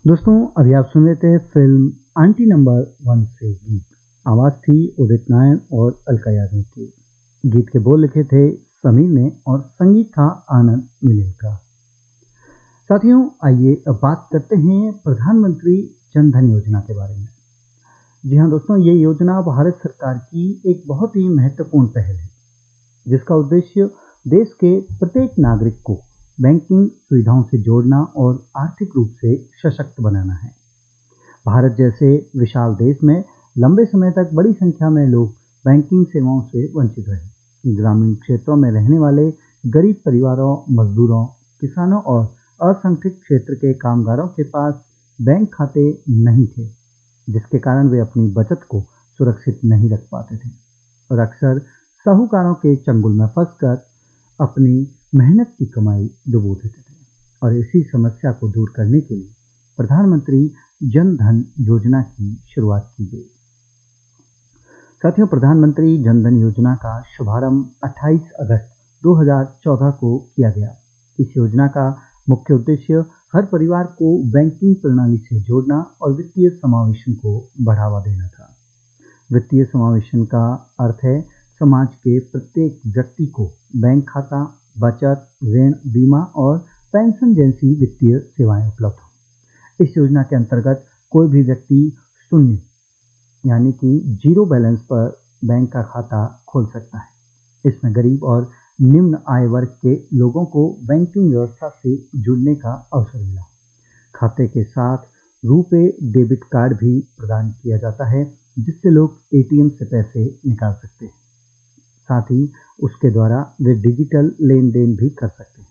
दोस्तों, अभी आप सुन रहे थे फिल्म आंटी नंबर 1 से गीत। आवाज थी उदित नारायण और अलका याग्निक की। गीत के बोल लिखे थे समीर ने और संगीत था आनंद मिलिंद का। साथियों, आइए अब बात करते हैं प्रधानमंत्री जन धन योजना के बारे में। जी हाँ दोस्तों, ये योजना भारत सरकार की एक बहुत ही महत्वपूर्ण पहल है, जिसका उद्देश्य देश के प्रत्येक नागरिक को बैंकिंग सुविधाओं से जोड़ना और आर्थिक रूप से सशक्त बनाना है। भारत जैसे विशाल देश में लंबे समय तक बड़ी संख्या में लोग बैंकिंग सेवाओं से वंचित रहे। ग्रामीण क्षेत्रों में रहने वाले गरीब परिवारों, मजदूरों, किसानों और असंगठित क्षेत्र के कामगारों के पास बैंक खाते नहीं थे, जिसके कारण वे अपनी बचत को सुरक्षित नहीं रख पाते थे और अक्सर साहूकारों के चंगुल में फंसकर अपनी मेहनत की कमाई डुबो देते थे। और इसी समस्या को दूर करने के लिए प्रधानमंत्री जन धन योजना की शुरुआत की गई। साथियों, प्रधानमंत्री जन धन योजना का शुभारंभ 28 अगस्त 2014 को किया गया। इस योजना का मुख्य उद्देश्य हर परिवार को बैंकिंग प्रणाली से जोड़ना और वित्तीय समावेशन को बढ़ावा देना था। वित्तीय समावेशन का अर्थ है समाज के प्रत्येक व्यक्ति को बैंक खाता, बचत, ऋण, बीमा और पेंशन जैसी वित्तीय सेवाएं उपलब्ध हों। इस योजना के अंतर्गत कोई भी व्यक्ति शून्य यानी कि जीरो बैलेंस पर बैंक का खाता खोल सकता है। इसमें गरीब और निम्न आय वर्ग के लोगों को बैंकिंग व्यवस्था से जुड़ने का अवसर मिला। खाते के साथ रुपे डेबिट कार्ड भी प्रदान किया जाता है, जिससे लोग एटीएम से पैसे निकाल सकते हैं। साथ ही उसके द्वारा वे डिजिटल लेन देन भी कर सकते हैं।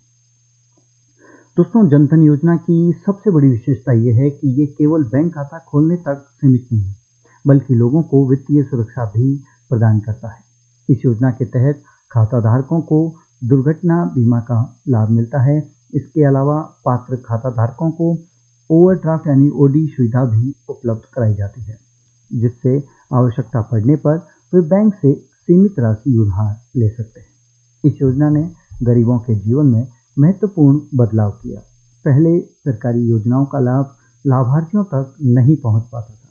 दोस्तों, जनधन योजना की सबसे बड़ी विशेषता यह है कि ये केवल बैंक खाता खोलने तक सीमित नहीं है, बल्कि लोगों को वित्तीय सुरक्षा भी प्रदान करता है। इस योजना के तहत खाता धारकों को दुर्घटना बीमा का लाभ मिलता है। इसके अलावा पात्र खाता धारकों को ओवरड्राफ्ट यानी ओडी सुविधा भी उपलब्ध कराई जाती है, जिससे आवश्यकता पड़ने पर वे बैंक से सीमित राशि उधार ले सकते हैं। इस योजना ने गरीबों के जीवन में महत्वपूर्ण बदलाव किया। पहले सरकारी योजनाओं का लाभ लाभार्थियों तक नहीं पहुंच पाता था,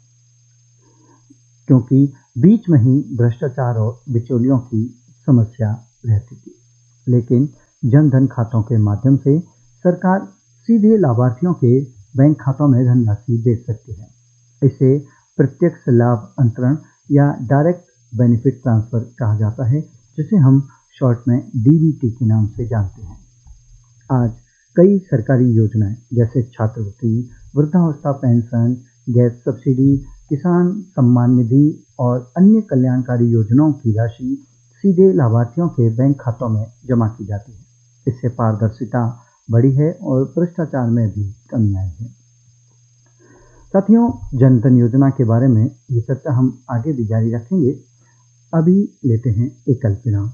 क्योंकि बीच में ही भ्रष्टाचार और बिचौलियों की समस्या रहती थी। लेकिन जन धन खातों के माध्यम से सरकार सीधे लाभार्थियों के बैंक खातों में धनराशि भेज सकती है। इसे प्रत्यक्ष लाभ अंतरण या डायरेक्ट बेनिफिट ट्रांसफर कहा जाता है, जिसे हम शॉर्ट में डीबीटी के नाम से जानते हैं। आज कई सरकारी योजनाएं जैसे छात्रवृत्ति, वृद्धावस्था पेंशन, गैस सब्सिडी, किसान सम्मान निधि और अन्य कल्याणकारी योजनाओं की राशि सीधे लाभार्थियों के बैंक खातों में जमा की जाती है। इससे पारदर्शिता बढ़ी है और भ्रष्टाचार में भी कमी आई है। साथियों, जनधन योजना के बारे में ये चर्चा हम आगे भी जारी रखेंगे। अभी लेते हैं एक अल्प विराम।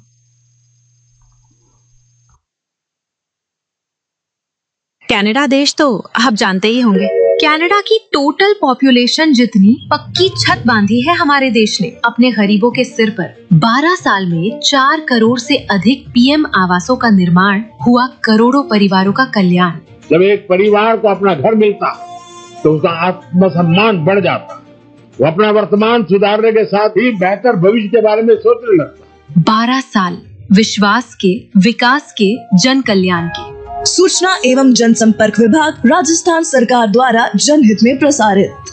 कनाडा देश तो आप जानते ही होंगे। कनाडा की टोटल पॉपुलेशन जितनी पक्की छत बांधी है हमारे देश ने अपने गरीबों के सिर पर। 12 साल में 4 करोड़ से अधिक पीएम आवासों का निर्माण हुआ, करोड़ों परिवारों का कल्याण। जब एक परिवार को अपना घर मिलता तो उसका आत्मसम्मान बढ़ जाता, वो अपना वर्तमान सुधारने के साथ ही बेहतर भविष्य के बारे में सोचने लगता। 12 साल विश्वास के, विकास के, जन कल्याण के। सूचना एवं जनसंपर्क विभाग, राजस्थान सरकार द्वारा जनहित में प्रसारित।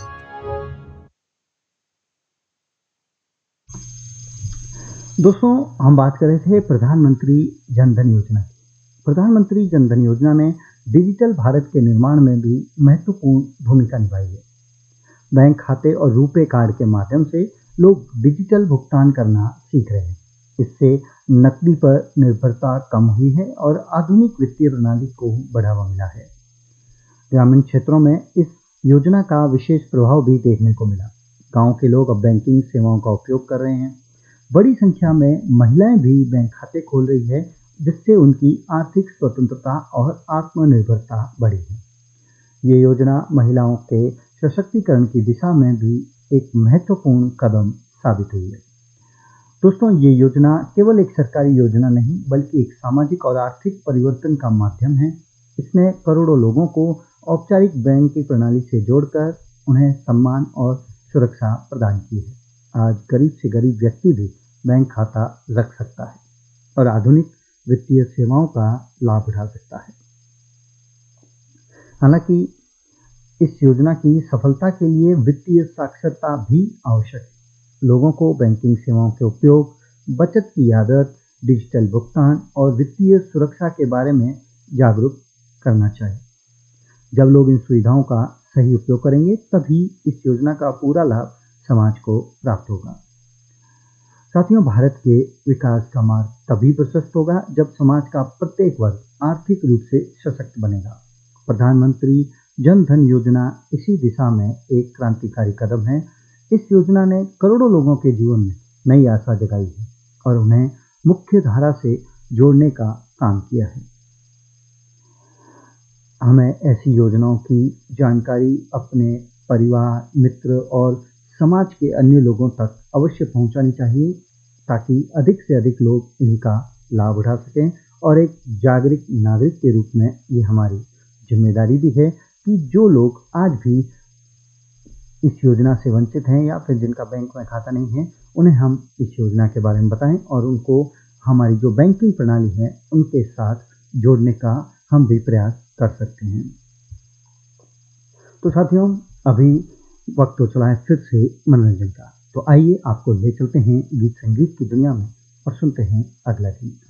दोस्तों, हम बात कर रहे थे प्रधानमंत्री जन धन योजना की। प्रधानमंत्री जन धन योजना ने डिजिटल भारत के निर्माण में भी महत्वपूर्ण भूमिका निभाई है। बैंक खाते और रुपे कार्ड के माध्यम से लोग डिजिटल भुगतान करना सीख रहे हैं। इससे नकदी पर निर्भरता कम हुई है और आधुनिक वित्तीय प्रणाली को बढ़ावा मिला है। ग्रामीण क्षेत्रों में इस योजना का विशेष प्रभाव भी देखने को मिला। गांव के लोग अब बैंकिंग सेवाओं का उपयोग कर रहे हैं। बड़ी संख्या में महिलाएं भी बैंक खाते खोल रही है, जिससे उनकी आर्थिक स्वतंत्रता और आत्मनिर्भरता बढ़ी है। ये योजना महिलाओं के सशक्तिकरण की दिशा में भी एक महत्वपूर्ण कदम साबित हुई है। दोस्तों, ये योजना केवल एक सरकारी योजना नहीं, बल्कि एक सामाजिक और आर्थिक परिवर्तन का माध्यम है। इसने करोड़ों लोगों को औपचारिक बैंकिंग प्रणाली से जोड़कर उन्हें सम्मान और सुरक्षा प्रदान की है। आज गरीब से गरीब व्यक्ति भी बैंक खाता रख सकता है और आधुनिक वित्तीय सेवाओं का लाभ उठा सकता है। हालांकि इस योजना की सफलता के लिए वित्तीय साक्षरता भी आवश्यक है। लोगों को बैंकिंग सेवाओं के उपयोग, बचत की आदत, डिजिटल भुगतान और वित्तीय सुरक्षा के बारे में जागरूक करना चाहिए। जब लोग इन सुविधाओं का सही उपयोग करेंगे तभी इस योजना का पूरा लाभ समाज को प्राप्त होगा। साथियों, भारत के विकास का मार्ग तभी प्रशस्त होगा जब समाज का प्रत्येक वर्ग आर्थिक रूप से सशक्त बनेगा। प्रधानमंत्री जन धन योजना इसी दिशा में एक क्रांतिकारी कदम है। इस योजना ने करोड़ों लोगों के जीवन में नई आशा जगाई है और उन्हें मुख्य धारा से जोड़ने का काम किया है। हमें ऐसी योजनाओं की जानकारी अपने परिवार, मित्र और समाज के अन्य लोगों तक अवश्य पहुंचानी चाहिए ताकि अधिक से अधिक लोग इनका लाभ उठा सकें। और एक जागरूक नागरिक के रूप में ये हमारी जिम्मेदारी भी है कि जो लोग आज भी इस योजना से वंचित हैं या फिर जिनका बैंक में खाता नहीं है, उन्हें हम इस योजना के बारे में बताएं और उनको हमारी जो बैंकिंग प्रणाली है उनके साथ जोड़ने का हम भी प्रयास कर सकते हैं। तो साथियों, अभी वक्त तो चला है फिर से मनोरंजन का। तो आइए आपको ले चलते हैं गीत संगीत की दुनिया में और सुनते हैं अगला गीत।